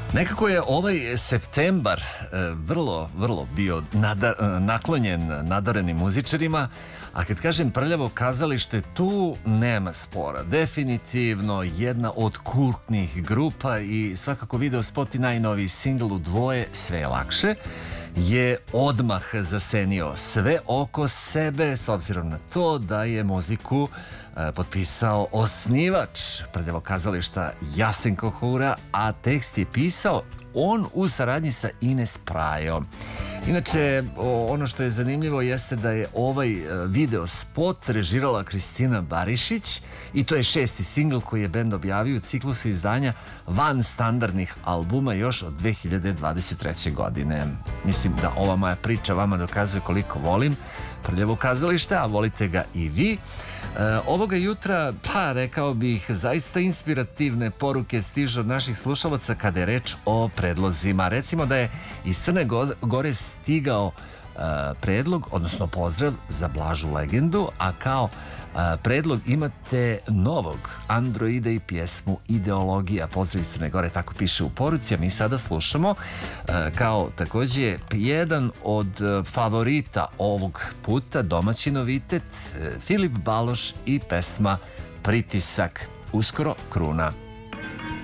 Nekako je ovaj septembar vrlo bio naklonjen nadarenim muzičarima, a kad kažem prljavo kazalište, tu nema spora. Definitivno jedna od kultnih grupa i svakako video spot i najnoviji singl u dvoje Sve je lakše je odmah zasenio sve oko sebe, s obzirom na to da je muziku potpisao osnivač prljavog kazališta Jasenko Hura, a tekst je pisao on u saradnji sa Ines Prajo. Inače, ono što je zanimljivo jeste da je ovaj video spot režirala Kristina Barišić i to je 6. singl koji je bend objavio u ciklusu izdanja van standardnih albuma još od 2023. godine. Mislim da ova moja priča vama dokazuje koliko volim prljavo kazalište, a volite ga i vi. Ovoga jutra, rekao bih, zaista inspirativne poruke stižu od naših slušalaca kada je reč o predlozima. Recimo da je iz Crne Gore stigao predlog, odnosno pozdrav za Blažu legendu, a kao predlog imate novog Androida i pjesmu Ideologija. Pozdrav iz Crne Gore, tako piše u poruci, a mi sada slušamo kao takođe jedan od favorita ovog puta, domaći novitet, Filip Baloš i pesma Pritisak. Uskoro kruna.